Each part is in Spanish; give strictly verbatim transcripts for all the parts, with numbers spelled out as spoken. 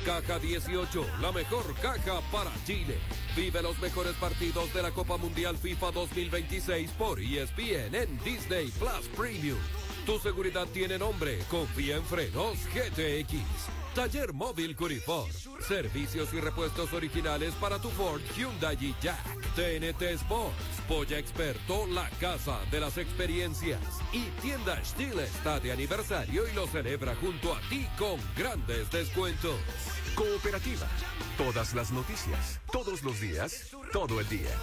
Caja dieciocho, la mejor caja para Chile. Vive los mejores partidos de la Copa Mundial FIFA dos mil veintiséis por E S P N en Disney Plus Premium. Tu seguridad tiene nombre. Confía en Frenos G T X. Taller Móvil Curifor. Servicios y repuestos originales para tu Ford, Hyundai y Jack. T N T Sports. Polla Experto, la casa de las experiencias. Y Tienda Stihl está de aniversario y lo celebra junto a ti con grandes descuentos. Cooperativa. Todas las noticias. Todos los días. Todo el día.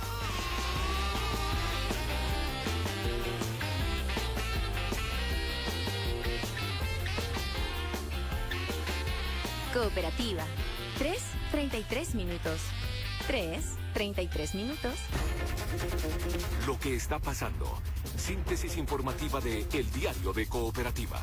Cooperativa. tres, treinta y tres minutos. tres, treinta y tres minutos. Lo que está pasando. Síntesis informativa de El Diario de Cooperativa.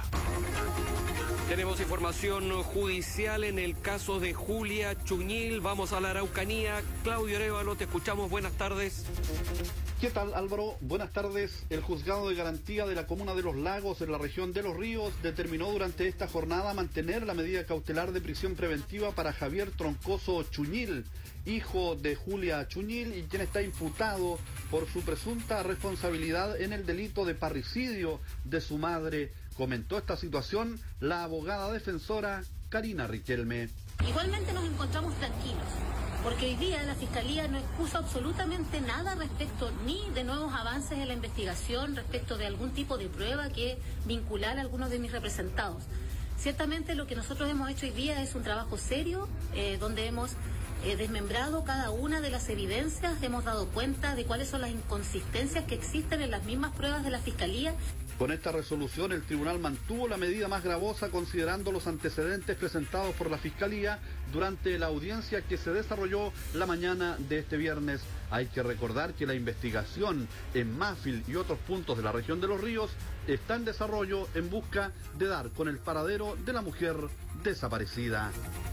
Tenemos información judicial en el caso de Julia Chuñil. Vamos a la Araucanía. Claudio Arévalo, te escuchamos. Buenas tardes. ¿Qué tal, Álvaro? Buenas tardes. El juzgado de garantía de la comuna de Los Lagos, en la región de Los Ríos, determinó durante esta jornada mantener la medida cautelar de prisión preventiva para Javier Troncoso Chuñil, hijo de Julia Chuñil, y quien está imputado por su presunta responsabilidad en el delito de parricidio de su madre. Comentó esta situación la abogada defensora Karina Riquelme. Igualmente nos encontramos tranquilos, porque hoy día la Fiscalía no expuso absolutamente nada respecto ni de nuevos avances en la investigación, respecto de algún tipo de prueba que vinculara a algunos de mis representados. Ciertamente lo que nosotros hemos hecho hoy día es un trabajo serio, eh, donde hemos eh, desmembrado cada una de las evidencias, hemos dado cuenta de cuáles son las inconsistencias que existen en las mismas pruebas de la Fiscalía. Con esta resolución, el tribunal mantuvo la medida más gravosa considerando los antecedentes presentados por la Fiscalía durante la audiencia que se desarrolló la mañana de este viernes. Hay que recordar que la investigación en Mafil y otros puntos de la región de Los Ríos está en desarrollo en busca de dar con el paradero de la mujer desaparecida.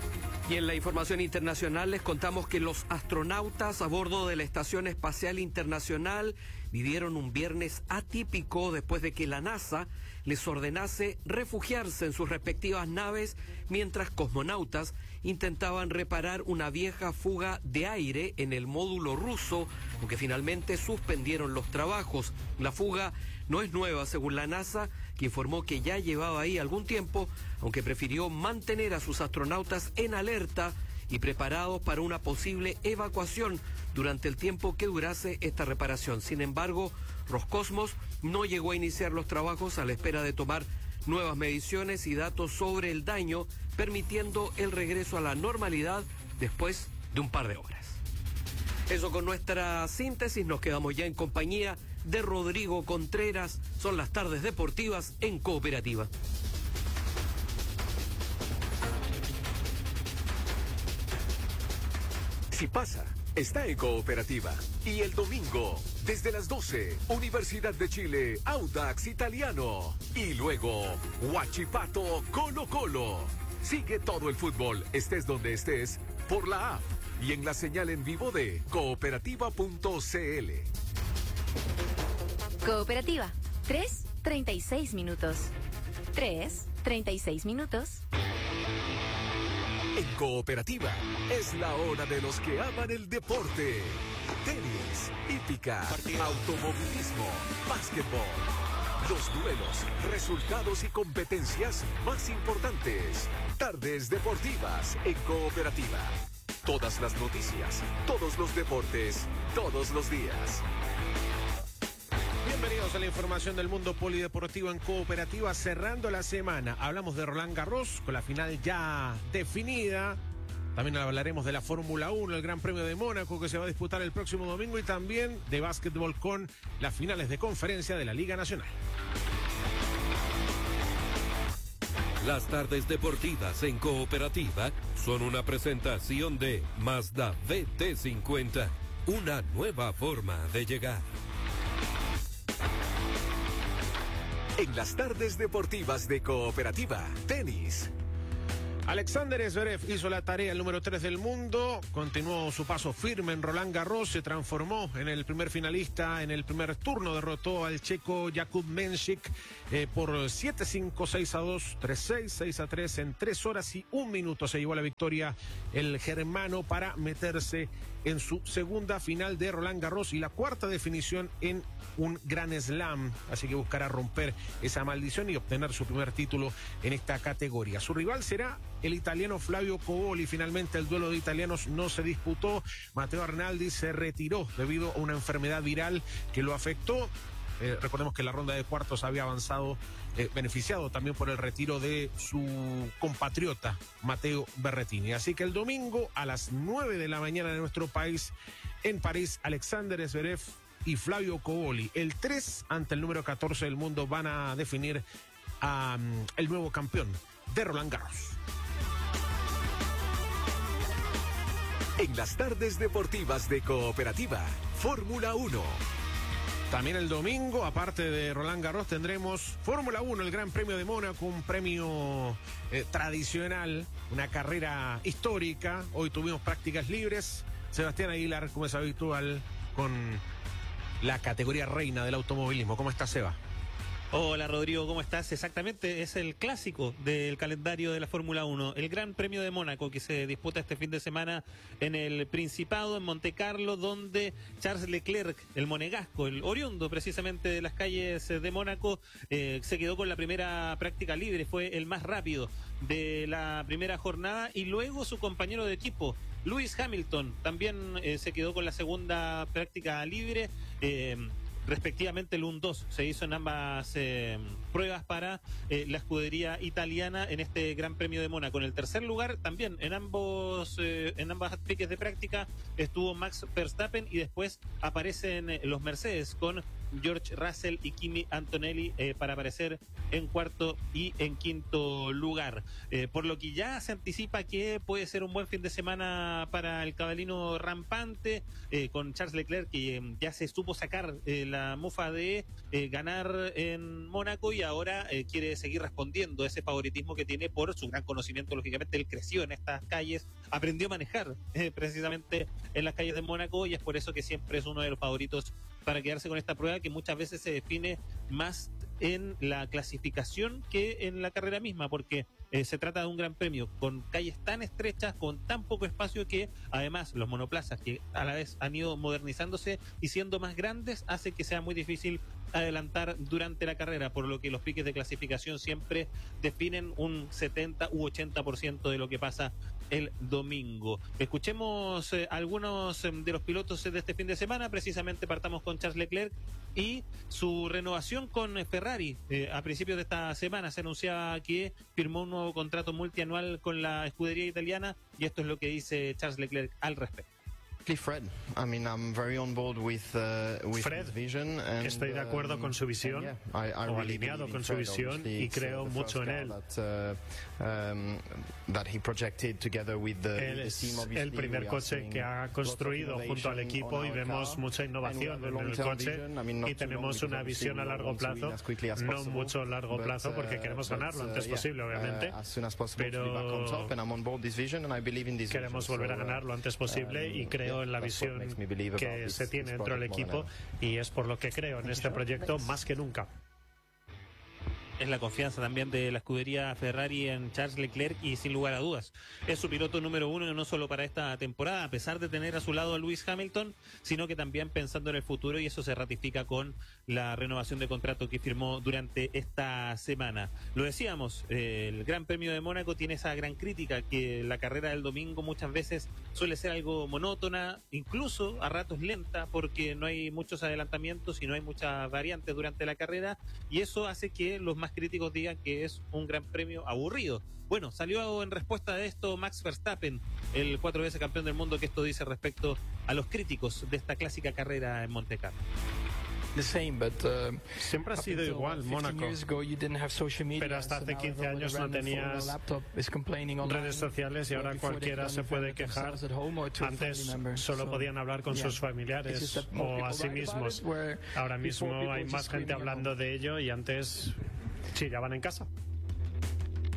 Y en la información internacional les contamos que los astronautas a bordo de la Estación Espacial Internacional vivieron un viernes atípico después de que la NASA les ordenase refugiarse en sus respectivas naves mientras cosmonautas intentaban reparar una vieja fuga de aire en el módulo ruso, aunque finalmente suspendieron los trabajos. La fuga no es nueva, según la NASA, que informó que ya llevaba ahí algún tiempo, aunque prefirió mantener a sus astronautas en alerta y preparados para una posible evacuación durante el tiempo que durase esta reparación. Sin embargo, Roscosmos no llegó a iniciar los trabajos a la espera de tomar nuevas mediciones y datos sobre el daño, permitiendo el regreso a la normalidad después de un par de horas. Eso con nuestra síntesis, nos quedamos ya en compañía de Rodrigo Contreras. Son las tardes deportivas en Cooperativa. Si pasa, está en Cooperativa. Y el domingo, desde las doce, Universidad de Chile, Audax Italiano. Y luego, Huachipato Colo Colo. Sigue todo el fútbol, estés donde estés, por la app y en la señal en vivo de cooperativa punto c l. Cooperativa, tres, treinta y seis minutos. tres, treinta y seis minutos. En Cooperativa, es la hora de los que aman el deporte. Tenis, hípica, automovilismo, básquetbol. Los duelos, resultados y competencias más importantes. Tardes deportivas en Cooperativa. Todas las noticias, todos los deportes, todos los días. Bienvenidos a la información del mundo polideportivo en Cooperativa, cerrando la semana. Hablamos de Roland Garros con la final ya definida. También hablaremos de la Fórmula uno, el Gran Premio de Mónaco que se va a disputar el próximo domingo, y también de básquetbol con las finales de conferencia de la Liga Nacional. Las tardes deportivas en Cooperativa son una presentación de Mazda V T cincuenta, una nueva forma de llegar. En las tardes deportivas de Cooperativa, tenis. Alexander Zverev hizo la tarea, el número tres del mundo, continuó su paso firme en Roland Garros, se transformó en el primer finalista, en el primer turno derrotó al checo Jakub Mensik eh, por siete cinco, seis a dos, tres seis, seis a tres, en tres horas y un minuto se llevó la victoria el germano para meterse en su segunda final de Roland Garros y la cuarta definición en un Grand Slam, así que buscará romper esa maldición y obtener su primer título en esta categoría. Su rival será el italiano Flavio Cobolli. Finalmente el duelo de italianos no se disputó. Matteo Arnaldi se retiró debido a una enfermedad viral que lo afectó. Eh, recordemos que la ronda de cuartos había avanzado, eh, beneficiado también por el retiro de su compatriota Matteo Berrettini. Así que el domingo a las nueve de la mañana de nuestro país, en París, Alexander Zverev y Flavio Cobolli, el tres ante el número catorce del mundo, van a definir a um, el nuevo campeón de Roland Garros. En las tardes deportivas de Cooperativa, Fórmula uno. También el domingo, aparte de Roland Garros, tendremos Fórmula uno, el Gran Premio de Mónaco, un premio eh, tradicional, una carrera histórica. Hoy tuvimos prácticas libres. Sebastián Aguilar, como es habitual, con la categoría reina del automovilismo. ¿Cómo está, Seba? Hola Rodrigo, ¿cómo estás? Exactamente, es el clásico del calendario de la Fórmula uno, el Gran Premio de Mónaco que se disputa este fin de semana en el Principado, en Montecarlo, donde Charles Leclerc, el monegasco, el oriundo precisamente de las calles de Mónaco, eh, se quedó con la primera práctica libre, fue el más rápido de la primera jornada, y luego su compañero de equipo, Lewis Hamilton, también eh, se quedó con la segunda práctica libre. eh, Respectivamente el uno dos se hizo en ambas eh, pruebas para eh, la escudería italiana en este Gran Premio de Mónaco. En el tercer lugar también en ambos eh, en ambas piques de práctica estuvo Max Verstappen, y después aparecen eh, los Mercedes con George Russell y Kimi Antonelli eh, para aparecer en cuarto y en quinto lugar. Eh, por lo que ya se anticipa que puede ser un buen fin de semana para el cabalino rampante, eh, con Charles Leclerc, que eh, ya se supo sacar eh, la mufa de eh, ganar en Mónaco, y ahora eh, quiere seguir respondiendo a ese favoritismo que tiene por su gran conocimiento. Lógicamente él creció en estas calles, aprendió a manejar eh, precisamente en las calles de Mónaco, y es por eso que siempre es uno de los favoritos para quedarse con esta prueba, que muchas veces se define más en la clasificación que en la carrera misma, porque eh, se trata de un gran premio con calles tan estrechas, con tan poco espacio, que además los monoplazas, que a la vez han ido modernizándose y siendo más grandes, hace que sea muy difícil adelantar durante la carrera, por lo que los piques de clasificación siempre definen un setenta u ochenta por ciento de lo que pasa el domingo. Escuchemos eh, algunos eh, de los pilotos de este fin de semana. Precisamente partamos con Charles Leclerc y su renovación con Ferrari. Eh, a principios de esta semana se anunciaba que firmó un nuevo contrato multianual con la escudería italiana, y esto es lo que dice Charles Leclerc al respecto. Fred, I mean, I'm very on board with, uh, with Fred, his vision and, estoy de acuerdo con su visión, yeah, I, I o really alineado con su Fred, visión, y creo uh, mucho en él. That, uh, um, that he projected together with the, él es the team, el primer coche que ha construido junto al equipo, y vemos mucha innovación en el coche, I mean, y tenemos una visión a largo plazo, no mucho a largo plazo, but, porque queremos ganar lo antes uh, posible, yeah, obviamente, uh, as soon as pero queremos volver a ganar lo antes posible, um, y creo yeah, en la visión que se tiene dentro del equipo, y es por lo que creo en este proyecto más que nunca. Es la confianza también de la escudería Ferrari en Charles Leclerc, y sin lugar a dudas es su piloto número uno, no solo para esta temporada, a pesar de tener a su lado a Lewis Hamilton, sino que también pensando en el futuro, y eso se ratifica con la renovación de contrato que firmó durante esta semana. Lo decíamos, eh, el Gran Premio de Mónaco tiene esa gran crítica, que la carrera del domingo muchas veces suele ser algo monótona, incluso a ratos lenta, porque no hay muchos adelantamientos y no hay muchas variantes durante la carrera, y eso hace que los más críticos digan que es un gran premio aburrido. Bueno, salió en respuesta a esto Max Verstappen, el cuatro veces campeón del mundo, que esto dice respecto a los críticos de esta clásica carrera en Montecarlo. Siempre ha sido igual, Mónaco, pero hasta hace quince años no tenías redes sociales, y ahora cualquiera se puede quejar. Antes solo podían hablar con sus familiares o a sí mismos. Ahora mismo hay más gente hablando de ello, y antes chillaban en casa.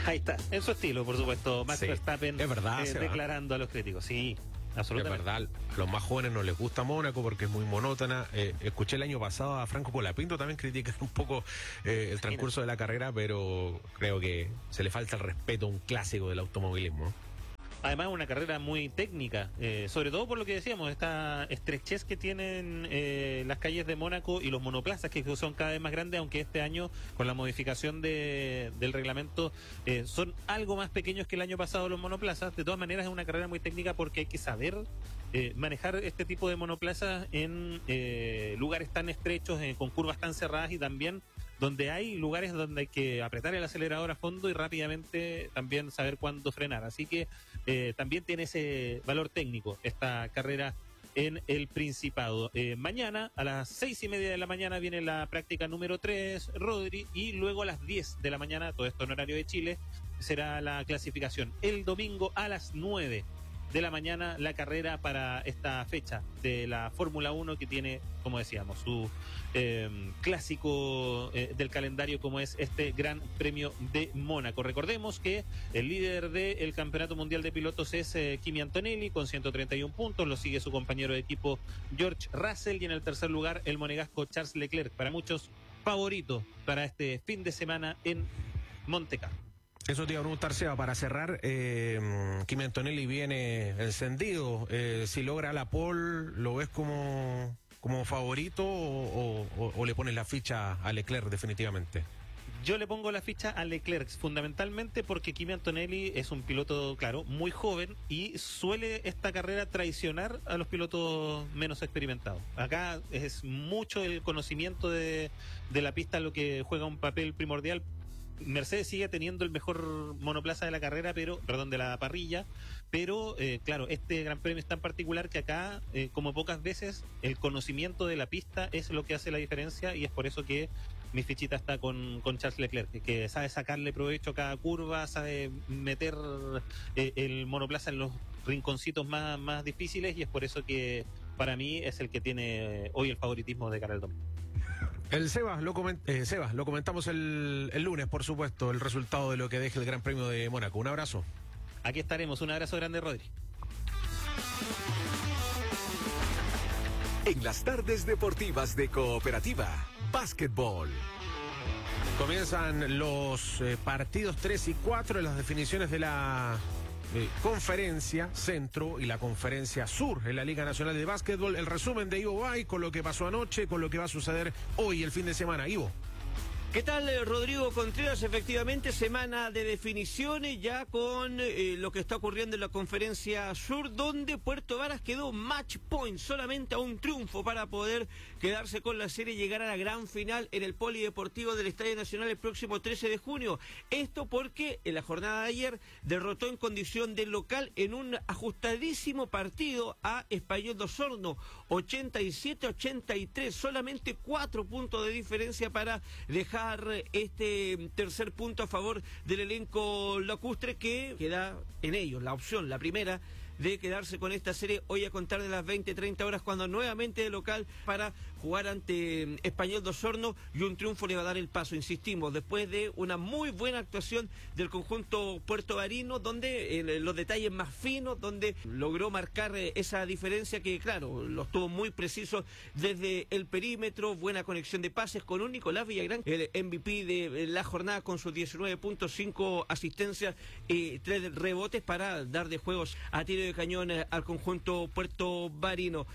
Ahí está, en su estilo, por supuesto. Max sí, Verstappen es verdad, eh, declarando a los críticos. Sí, absolutamente. Es verdad, a los más jóvenes no les gusta Mónaco porque es muy monótona. Eh, escuché el año pasado a Franco Colapinto también criticar un poco eh, el transcurso de la carrera, pero creo que se le falta el respeto a un clásico del automovilismo. Además, una carrera muy técnica, eh, sobre todo por lo que decíamos, esta estrechez que tienen eh, las calles de Mónaco y los monoplazas que son cada vez más grandes, aunque este año, con la modificación de, del reglamento, eh, son algo más pequeños que el año pasado los monoplazas. De todas maneras, es una carrera muy técnica porque hay que saber eh, manejar este tipo de monoplazas en eh, lugares tan estrechos, eh, con curvas tan cerradas y también donde hay lugares donde hay que apretar el acelerador a fondo y rápidamente también saber cuándo frenar. Así que eh, también tiene ese valor técnico esta carrera en el Principado. Eh, mañana a las seis y media de la mañana viene la práctica número tres, Rodri, y luego a las diez de la mañana, todo esto en horario de Chile, será la clasificación. El domingo a las nueve de la mañana la carrera para esta fecha de la Fórmula uno, que tiene, como decíamos, su eh, clásico eh, del calendario, como es este Gran Premio de Mónaco. Recordemos que el líder del Campeonato Mundial de Pilotos es eh, Kimi Antonelli con ciento treinta y un puntos, lo sigue su compañero de equipo George Russell y en el tercer lugar el monegasco Charles Leclerc, para muchos favorito para este fin de semana en Montecarlo. Eso te iba a preguntar, Seba, para cerrar, eh, Kimi Antonelli viene encendido, eh, si logra la pole, ¿lo ves como, como favorito o, o, o le pones la ficha a Leclerc definitivamente? Yo le pongo la ficha a Leclerc fundamentalmente porque Kimi Antonelli es un piloto, claro, muy joven y suele esta carrera traicionar a los pilotos menos experimentados. Acá es mucho el conocimiento de, de la pista lo que juega un papel primordial. Mercedes sigue teniendo el mejor monoplaza de la carrera, pero, perdón, de la parrilla, pero eh, claro, este Gran Premio es tan particular que acá, eh, como pocas veces, el conocimiento de la pista es lo que hace la diferencia y es por eso que mi fichita está con, con Charles Leclerc, que, que sabe sacarle provecho a cada curva, sabe meter eh, el monoplaza en los rinconcitos más, más difíciles y es por eso que para mí es el que tiene hoy el favoritismo de cara al domingo. El Sebas, lo, coment eh, Sebas, lo comentamos el, el lunes, por supuesto, el resultado de lo que deje el Gran Premio de Mónaco. Un abrazo. Aquí estaremos. Un abrazo grande, Rodri. En las tardes deportivas de Cooperativa, básquetbol. Comienzan los eh, partidos tres y cuatro, las definiciones de la eh, conferencia centro y la conferencia sur en la Liga Nacional de Básquetbol. El resumen de Ivo Bay con lo que pasó anoche, con lo que va a suceder hoy, el fin de semana. Ivo. ¿Qué tal, Rodrigo Contreras? Efectivamente, semana de definiciones ya con eh, lo que está ocurriendo en la Conferencia Sur, donde Puerto Varas quedó match point, solamente a un triunfo para poder quedarse con la serie y llegar a la gran final en el Polideportivo del Estadio Nacional el próximo trece de junio. Esto porque en la jornada de ayer derrotó en condición de local en un ajustadísimo partido a Español de Osorno, ochenta y siete a ochenta y tres, solamente cuatro puntos de diferencia para dejar este tercer punto a favor del elenco lacustre, que queda en ellos la opción, la primera, de quedarse con esta serie hoy a contar de las veinte treinta horas, cuando nuevamente de local para jugar ante Español de Osorno, y un triunfo le va a dar el paso, insistimos, después de una muy buena actuación del conjunto puertovarino, donde eh, los detalles más finos, donde logró marcar eh, esa diferencia que, claro, los tuvo muy precisos desde el perímetro, buena conexión de pases con un Nicolás Villagrán, el M V P de la jornada con sus diecinueve puntos, cinco asistencias y tres rebotes para dar de juegos a tiro de cañón al conjunto puertovarino.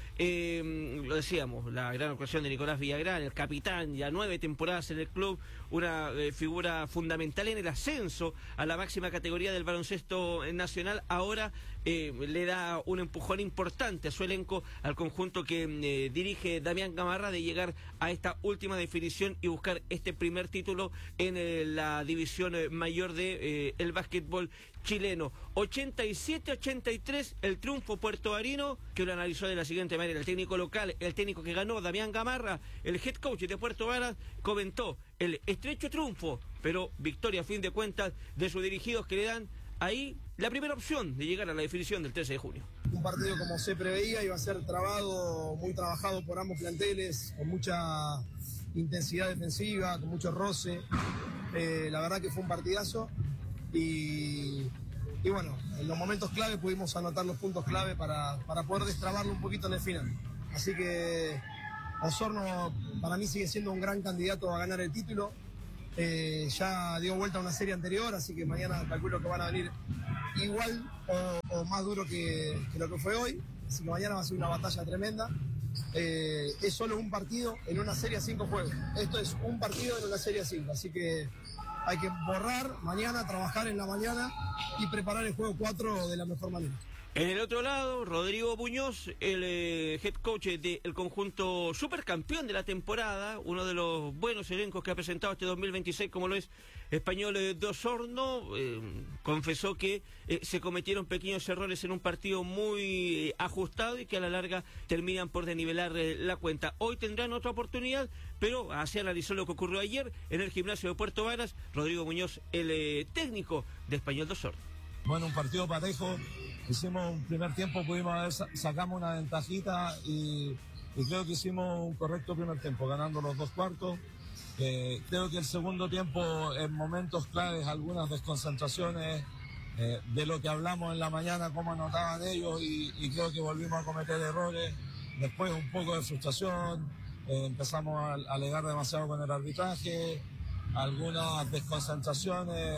Eh, lo decíamos, la gran ocasión de Nicolás Villagrán, el capitán, ya nueve temporadas en el club, una eh, figura fundamental en el ascenso a la máxima categoría del baloncesto nacional. Ahora eh, le da un empujón importante a su elenco, al conjunto que eh, dirige Damián Gamarra, de llegar a esta última definición y buscar este primer título en eh, la división eh, mayor de eh, el básquetbol chileno. ochenta y siete a ochenta y tres el triunfo puertovarino, que lo analizó de la siguiente manera el técnico local, el técnico que ganó, Damián Gamarra, el head coach de Puerto Varas, comentó el estrecho triunfo, pero victoria a fin de cuentas de sus dirigidos, que le dan ahí la primera opción de llegar a la definición del trece de junio. Un partido, como se preveía, iba a ser trabado, muy trabajado por ambos planteles, con mucha intensidad defensiva, con mucho roce. Eh, la verdad que fue un partidazo. y, y bueno, en los momentos clave pudimos anotar los puntos clave para, para poder destrabarlo un poquito en el final. Así que Osorno para mí sigue siendo un gran candidato a ganar el título. Eh, ya dio vuelta a una serie anterior, así que mañana calculo que van a venir igual o, o más duro que, que lo que fue hoy. Así que mañana va a ser una batalla tremenda. Eh, es solo un partido en una serie a cinco juegos. Esto es un partido en una serie a cinco. Así que hay que borrar mañana, trabajar en la mañana y preparar el juego cuatro de la mejor manera. En el otro lado, Rodrigo Muñoz, el eh, head coach del conjunto supercampeón de la temporada, uno de los buenos elencos que ha presentado este dos mil veintiséis, como lo es Español eh, de Osorno, eh, confesó que eh, se cometieron pequeños errores en un partido muy eh, ajustado y que a la larga terminan por desnivelar eh, la cuenta. Hoy tendrán otra oportunidad, pero así analizó lo que ocurrió ayer en el gimnasio de Puerto Varas, Rodrigo Muñoz, el eh, técnico de Español de Osorno. Bueno, un partido parejo. Hicimos un primer tiempo, pudimos haber, sacamos una ventajita y, y creo que hicimos un correcto primer tiempo, ganando los dos cuartos. Eh, creo que el segundo tiempo, en momentos claves, algunas desconcentraciones eh, de lo que hablamos en la mañana, cómo anotaban ellos y, y creo que volvimos a cometer errores. Después un poco de frustración, eh, empezamos a, a alegar demasiado con el arbitraje, algunas desconcentraciones,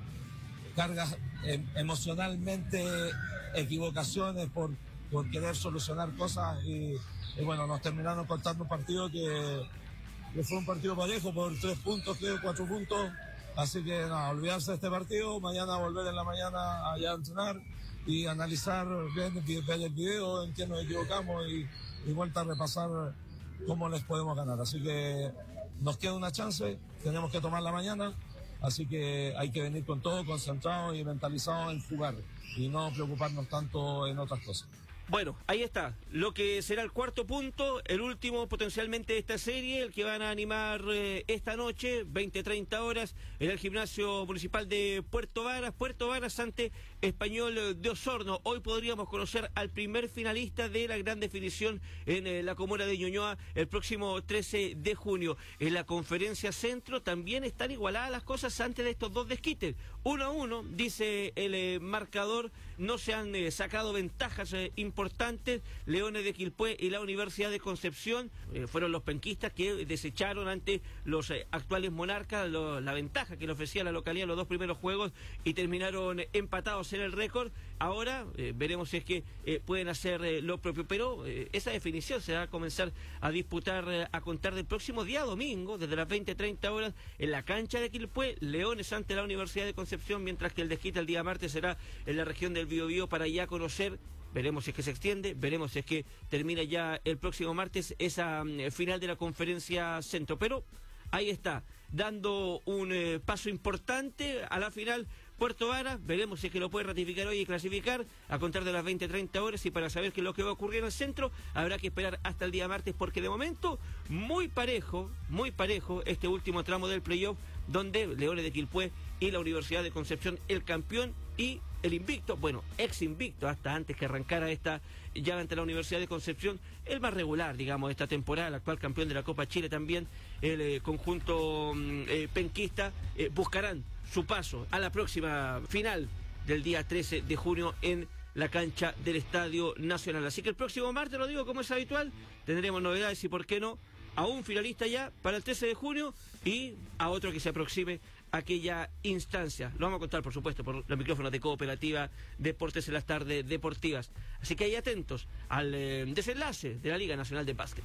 cargas eh, emocionalmente, equivocaciones por, por querer solucionar cosas y, y bueno, nos terminaron contando un partido que, que fue un partido parejo por tres puntos, creo, cuatro puntos, así que no, olvidarse de este partido, mañana volver en la mañana allá a entrenar y analizar, ver, ver el video en qué nos equivocamos y, y vuelta a repasar cómo les podemos ganar, así que nos queda una chance, tenemos que tomar la mañana. Así que hay que venir con todo concentrado y mentalizado en jugar y no preocuparnos tanto en otras cosas. Bueno, ahí está, lo que será el cuarto punto, el último potencialmente de esta serie, el que van a animar eh, esta noche, veinte treinta horas, en el gimnasio municipal de Puerto Varas, Puerto Varas ante Español de Osorno. Hoy podríamos conocer al primer finalista de la gran definición en eh, la comuna de Ñuñoa el próximo trece de junio. En la conferencia centro también están igualadas las cosas antes de estos dos desquites. Uno a uno, dice el eh, marcador, no se han eh, sacado ventajas eh, importantes. Leones de Quilpué y la Universidad de Concepción eh, fueron los penquistas que desecharon ante los eh, actuales monarcas lo, la ventaja que le ofrecía la localidad en los dos primeros juegos y terminaron eh, empatados en el récord. Ahora eh, veremos si es que eh, pueden hacer eh, lo propio, pero eh, esa definición se va a comenzar a disputar eh, a contar del próximo día domingo, desde las veinte treinta horas, en la cancha de Quilpué, Leones ante la Universidad de Concepción, mientras que el desquite el día martes será en la región del Biobío para ya conocer. Veremos si es que se extiende, veremos si es que termina ya el próximo martes esa um, final de la conferencia centro. Pero ahí está, dando un eh, paso importante a la final Puerto Varas. Veremos si es que lo puede ratificar hoy y clasificar a contar de las veinte treinta horas. Y para saber qué es lo que va a ocurrir en el centro, habrá que esperar hasta el día martes, porque de momento muy parejo, muy parejo este último tramo del playoff, donde Leones de Quilpué y la Universidad de Concepción, el campeón y el invicto, bueno, ex invicto hasta antes que arrancara esta llave ante la Universidad de Concepción, el más regular, digamos, de esta temporada, el actual campeón de la Copa Chile también, el eh, conjunto eh, penquista, eh, buscarán su paso a la próxima final del día trece de junio en la cancha del Estadio Nacional. Así que el próximo martes, lo digo como es habitual, tendremos novedades y, por qué no, a un finalista ya para el trece de junio y a otro que se aproxime a aquella instancia. Lo vamos a contar, por supuesto, por los micrófonos de Cooperativa Deportes en las tardes deportivas. Así que ahí atentos al eh, desenlace de la Liga Nacional de Básquet.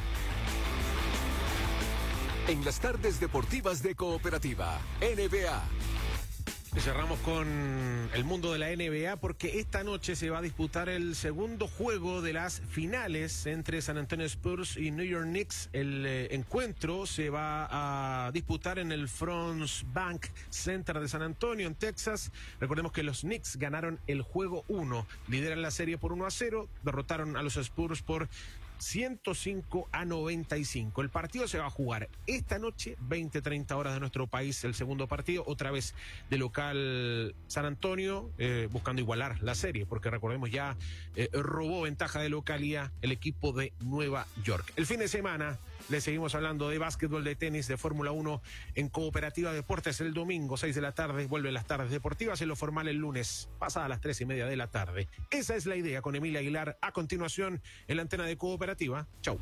En las tardes deportivas de Cooperativa, N B A. Cerramos con el mundo de la N B A porque esta noche se va a disputar el segundo juego de las finales entre San Antonio Spurs y New York Knicks. El eh, encuentro se va a disputar en el Fronts Bank Center de San Antonio, en Texas. Recordemos que los Knicks ganaron el juego uno, lideran la serie por uno a cero, derrotaron a los Spurs por ciento cinco a noventa y cinco. El partido se va a jugar esta noche, veinte treinta horas de nuestro país, el segundo partido, otra vez de local San Antonio, eh, buscando igualar la serie, porque recordemos ya eh, robó ventaja de localía el equipo de Nueva York. El fin de semana Le seguimos hablando de básquetbol, de tenis, de Fórmula uno en Cooperativa Deportes el domingo, seis de la tarde. Vuelven las tardes deportivas en lo formal el lunes, pasada las tres y media de la tarde. Esa es la idea con Emilia Aguilar. A continuación, en la antena de Cooperativa. Chau.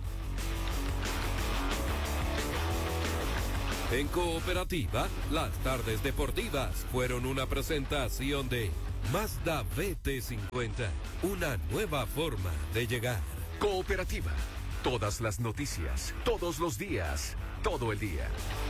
En Cooperativa, las tardes deportivas fueron una presentación de Mazda B T cincuenta, una nueva forma de llegar. Cooperativa, todas las noticias, todos los días, todo el día.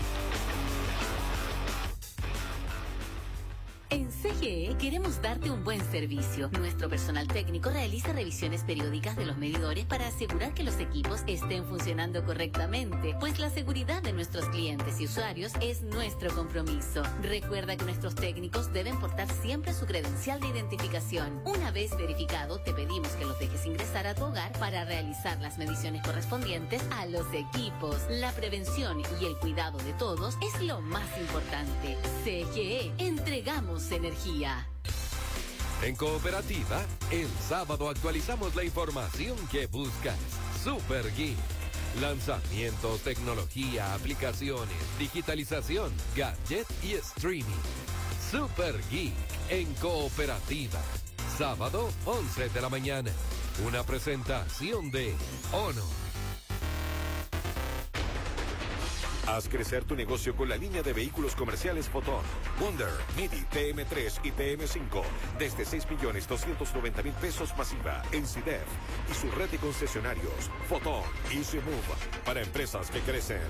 En C G E queremos darte un buen servicio. Nuestro personal técnico realiza revisiones periódicas de los medidores para asegurar que los equipos estén funcionando correctamente, pues la seguridad de nuestros clientes y usuarios es nuestro compromiso. Recuerda que nuestros técnicos deben portar siempre su credencial de identificación. Una vez verificado, te pedimos que los dejes ingresar a tu hogar para realizar las mediciones correspondientes a los equipos. La prevención y el cuidado de todos es lo más importante. C G E, entregamos energía. En Cooperativa, el sábado actualizamos la información que buscas. Super Geek. Lanzamientos, tecnología, aplicaciones, digitalización, gadget y streaming. Super Geek en Cooperativa. Sábado, once de la mañana. Una presentación de Ono. Haz crecer tu negocio con la línea de vehículos comerciales Fotón, Wonder, Midi, T M tres y T M cinco desde seis millones doscientos noventa mil pesos masiva en C I D E F y su red de concesionarios Fotón Easy Move para empresas que crecen.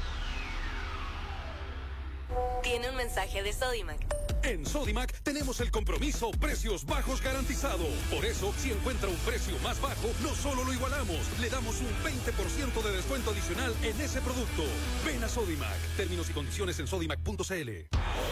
Tiene un mensaje de Sodimac. En Sodimac tenemos el compromiso precios bajos garantizado. Por eso, si encuentra un precio más bajo, no solo lo igualamos, le damos un veinte por ciento de descuento adicional en ese producto. Ven a Sodimac. Términos y condiciones en sodimac punto c l.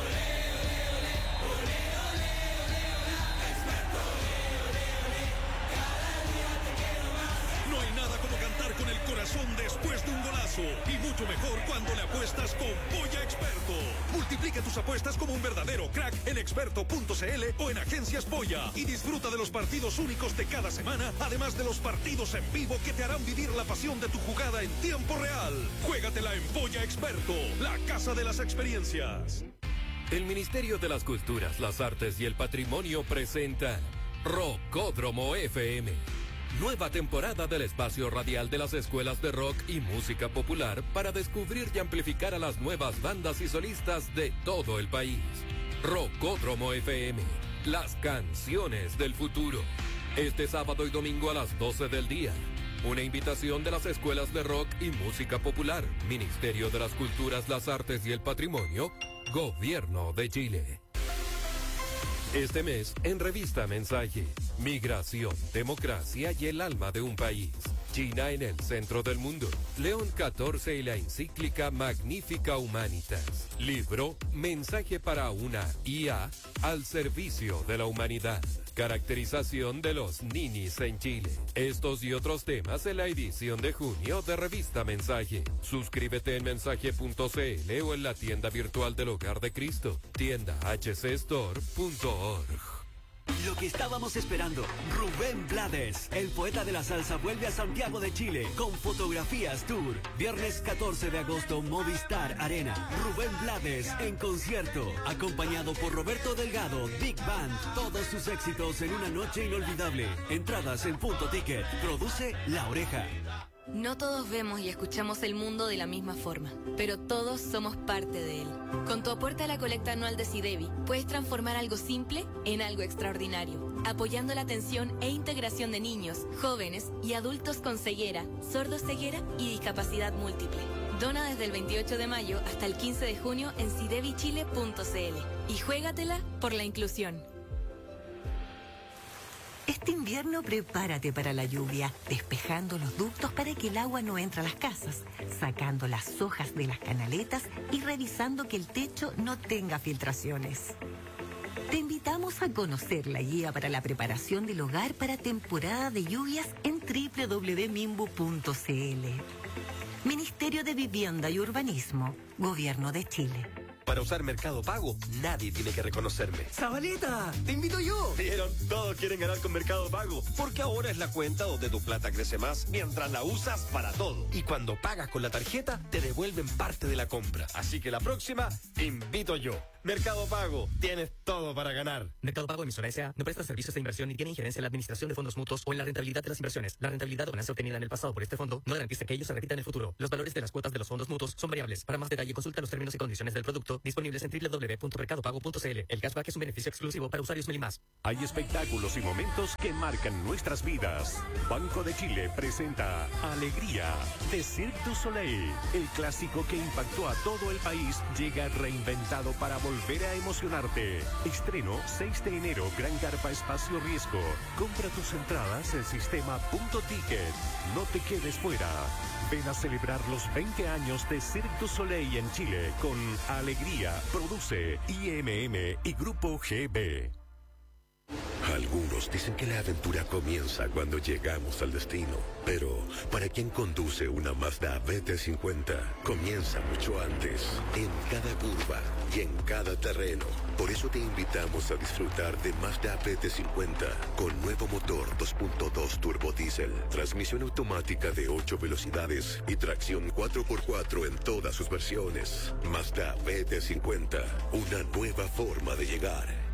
No hay nada como cantar con el corazón después de un golazo. Y mucho mejor cuando le apuestas con Polla Experto. Multiplica tus apuestas como un verdadero crack en experto punto c l o en Agencias Polla. Y disfruta de los partidos únicos de cada semana, además de los partidos en vivo que te harán vivir la pasión de tu jugada en tiempo real. Juégatela en Polla Experto, la casa de las experiencias. El Ministerio de las Culturas, las Artes y el Patrimonio presenta Rockódromo F M. Nueva temporada del espacio radial de las escuelas de rock y música popular para descubrir y amplificar a las nuevas bandas y solistas de todo el país. Rockódromo F M, las canciones del futuro. Este sábado y domingo a las doce del día. Una invitación de las escuelas de rock y música popular, Ministerio de las Culturas, las Artes y el Patrimonio, Gobierno de Chile. Este mes, en Revista Mensaje, Migración, Democracia y el alma de un país. China en el centro del mundo. León catorce y la encíclica Magnifica Humanitas. Libro, Mensaje para una I A al servicio de la humanidad. Caracterización de los ninis en Chile. Estos y otros temas en la edición de junio de Revista Mensaje. Suscríbete en mensaje punto c l o en la tienda virtual del Hogar de Cristo. Tienda h c store punto org. Lo que estábamos esperando, Rubén Blades, el poeta de la salsa, vuelve a Santiago de Chile con Fotografías Tour. Viernes catorce de agosto, Movistar Arena. Rubén Blades en concierto, acompañado por Roberto Delgado, Big Band. Todos sus éxitos en una noche inolvidable. Entradas en Punto Ticket. Produce La Oreja. No todos vemos y escuchamos el mundo de la misma forma, pero todos somos parte de él. Con tu aporte a la colecta anual de Sidevi, puedes transformar algo simple en algo extraordinario, apoyando la atención e integración de niños, jóvenes y adultos con ceguera, sordoceguera y discapacidad múltiple. Dona desde el veintiocho de mayo hasta el quince de junio en sidevi chile punto c l y juégatela por la inclusión. Este invierno prepárate para la lluvia, despejando los ductos para que el agua no entre a las casas, sacando las hojas de las canaletas y revisando que el techo no tenga filtraciones. Te invitamos a conocer la guía para la preparación del hogar para temporada de lluvias en doble u doble u doble u punto mimbu punto c l. Ministerio de Vivienda y Urbanismo, Gobierno de Chile. Para usar Mercado Pago, nadie tiene que reconocerme. ¡Zabaleta! ¡Te invito yo! ¿Vieron? Todos quieren ganar con Mercado Pago, porque ahora es la cuenta donde tu plata crece más mientras la usas para todo. Y cuando pagas con la tarjeta, te devuelven parte de la compra. Así que la próxima, invito yo. Mercado Pago, tienes todo para ganar. Mercado Pago emisora S A no presta servicios de inversión ni tiene injerencia en la administración de fondos mutuos o en la rentabilidad de las inversiones. La rentabilidad o ganancia obtenida en el pasado por este fondo no garantiza que ello se repita en el futuro. Los valores de las cuotas de los fondos mutuos son variables. Para más detalle, consulta los términos y condiciones del producto disponibles en doble u doble u doble u punto mercado pago punto c l. El cashback es un beneficio exclusivo para usuarios Melimas. Hay espectáculos y momentos que marcan nuestras vidas. Banco de Chile presenta Alegría de Cirque du Soleil. El clásico que impactó a todo el país llega reinventado para volver a emocionar. Estreno seis de enero, Gran Carpa Espacio Riesgo. Compra tus entradas en sistema punto ticket. No te quedes fuera. Ven a celebrar los veinte años de Cirque du Soleil en Chile con Alegría. Produce I M M y Grupo G B. Algunos dicen que la aventura comienza cuando llegamos al destino, pero para quien conduce una Mazda B T cincuenta, comienza mucho antes, en cada curva y en cada terreno. Por eso te invitamos a disfrutar de Mazda B T cincuenta con nuevo motor dos punto dos turbo diésel, transmisión automática de ocho velocidades y tracción cuatro por cuatro en todas sus versiones. Mazda B T cincuenta, una nueva forma de llegar.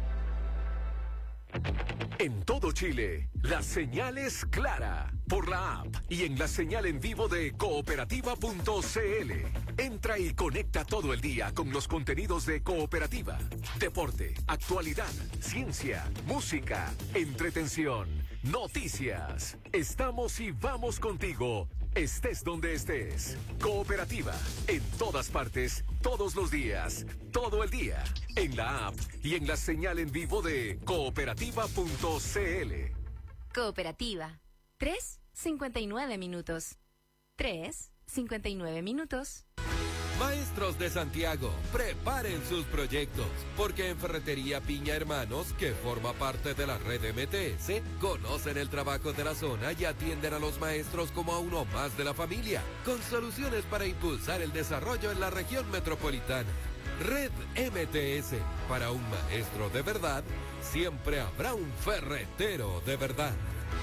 En todo Chile, la señal es clara por la app y en la señal en vivo de cooperativa punto c l. Entra y conecta todo el día con los contenidos de Cooperativa. Deporte, actualidad, ciencia, música, entretención, noticias. Estamos y vamos contigo. Estés donde estés. Cooperativa, en todas partes, todos los días, todo el día, en la app y en la señal en vivo de cooperativa punto c l. Cooperativa. tres cincuenta y nueve minutos. tres cincuenta y nueve minutos. Maestros de Santiago, preparen sus proyectos, porque en Ferretería Piña Hermanos, que forma parte de la red M T S, conocen el trabajo de la zona y atienden a los maestros como a uno más de la familia, con soluciones para impulsar el desarrollo en la región metropolitana. Red M T S, para un maestro de verdad, siempre habrá un ferretero de verdad.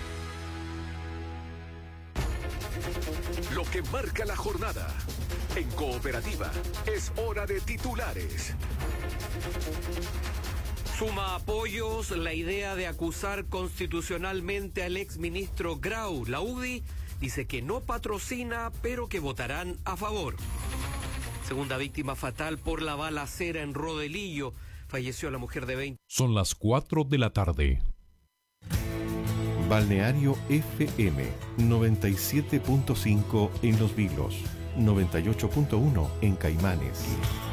Lo que marca la jornada. En Cooperativa, es hora de titulares. Suma apoyos la idea de acusar constitucionalmente al exministro Grau. La U D I dice que no patrocina, pero que votarán a favor. Segunda víctima fatal por la balacera en Rodelillo. Falleció la mujer de veinte. Son las cuatro de la tarde. Balneario F M noventa y siete punto cinco en Los Vilos, noventa y ocho punto uno en Caimanes.